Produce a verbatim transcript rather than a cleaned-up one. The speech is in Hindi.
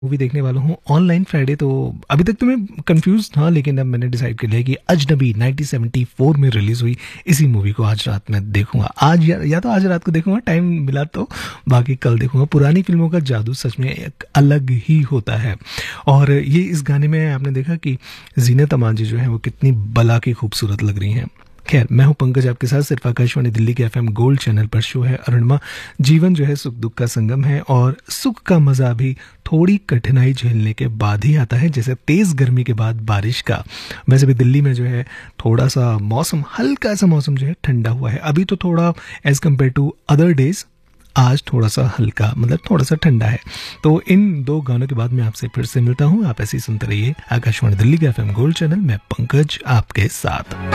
मूवी देखने वाला हूँ ऑनलाइन फ्राइडे। तो अभी तक तो मैं कंफ्यूज था, लेकिन अब मैंने डिसाइड कर लिया कि अजनबी नाइनटीन सेवेंटी फोर में रिलीज़ हुई इसी मूवी को आज रात में देखूंगा। आज या, या तो आज रात को देखूंगा, टाइम मिला तो, बाकी कल देखूंगा। पुरानी फिल्मों का जादू सच में एक अलग ही होता है। और ये इस गाने में आपने देखा कि जीनत अमान जी जो है वो कितनी बला की खूबसूरत लग रही हैं। खैर, मैं हूं पंकज आपके साथ, सिर्फ आकाशवाणी दिल्ली के एफएम गोल्ड चैनल पर शो है अरुणिमा। जीवन जो है सुख दुख का संगम है, और सुख का मजा भी थोड़ी कठिनाई झेलने के बाद ही आता है, जैसे तेज गर्मी के बाद बारिश का। वैसे भी दिल्ली में जो है थोड़ा सा मौसम, हल्का सा मौसम जो है ठंडा हुआ है अभी तो, थोड़ा as compare to other days आज थोड़ा सा हल्का, मतलब थोड़ा सा ठंडा है। तो इन दो गानों के बाद मैं आपसे फिर से मिलता हूँ। आप ऐसे ही सुनते रहिए आकाशवाणी दिल्ली के एफएम गोल्ड चैनल में, पंकज आपके साथ।